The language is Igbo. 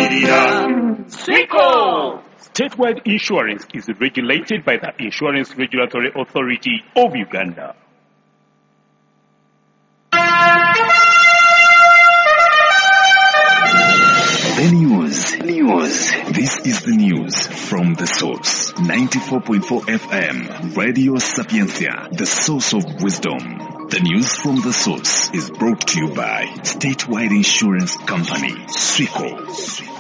dirà Swico! Statewide insurance is regulated by the Insurance Regulatory Authority of Uganda. The news. This is the news from The Source. 94.4 FM, Radio Sapiencia, the source of wisdom. The news from The Source is brought to you by Statewide Insurance Company, Swico.